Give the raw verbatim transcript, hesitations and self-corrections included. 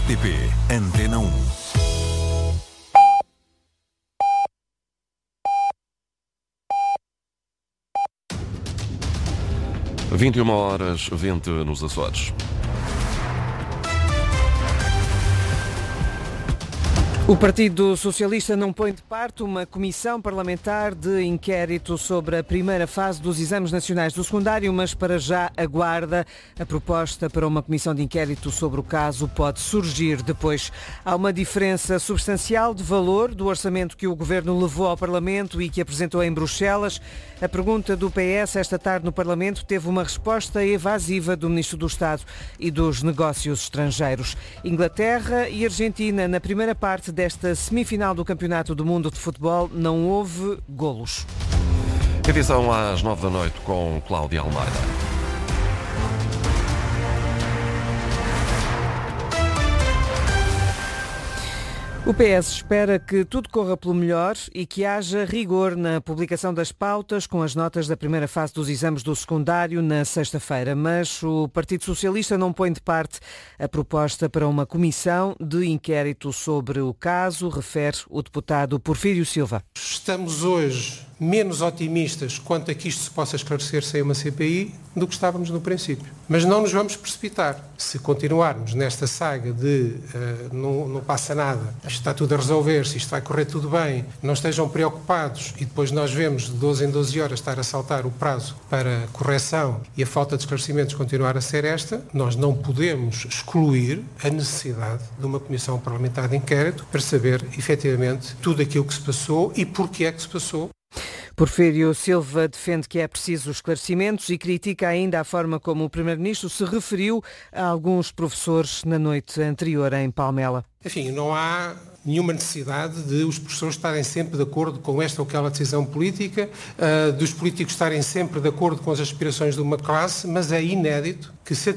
T P Antena um. vinte e uma horas, vinte nos Açores. O Partido Socialista não põe de parte uma comissão parlamentar de inquérito sobre a primeira fase dos exames nacionais do secundário, mas para já aguarda. A proposta para uma comissão de inquérito sobre o caso pode surgir depois. Há uma diferença substancial de valor do orçamento que o Governo levou ao Parlamento e que apresentou em Bruxelas. A pergunta do P S esta tarde no Parlamento teve uma resposta evasiva do Ministro do Estado e dos Negócios Estrangeiros. Inglaterra e Argentina, na primeira parte desta semifinal do Campeonato do Mundo de Futebol, não houve golos. Edição às nove da noite com Cláudia Almeida. O P S espera que tudo corra pelo melhor e que haja rigor na publicação das pautas com as notas da primeira fase dos exames do secundário na sexta-feira, mas o Partido Socialista não põe de parte a proposta para uma comissão de inquérito sobre o caso, refere o deputado Porfírio Silva. Estamos hoje menos otimistas quanto a que isto se possa esclarecer sem uma C P I do que estávamos no princípio. Mas não nos vamos precipitar. Se continuarmos nesta saga de uh, não, não passa nada, isto está tudo a resolver-se, isto vai correr tudo bem, não estejam preocupados e depois nós vemos de doze em doze horas estar a saltar o prazo para correção e a falta de esclarecimentos continuar a ser esta, nós não podemos excluir a necessidade de uma comissão parlamentar de inquérito para saber efetivamente tudo aquilo que se passou e porquê é que se passou. Porfírio Silva defende que é preciso esclarecimentos e critica ainda a forma como o Primeiro-Ministro se referiu a alguns professores na noite anterior em Palmela. Enfim, não há nenhuma necessidade de os professores estarem sempre de acordo com esta ou aquela decisão política, uh, dos políticos estarem sempre de acordo com as aspirações de uma classe, mas é inédito que se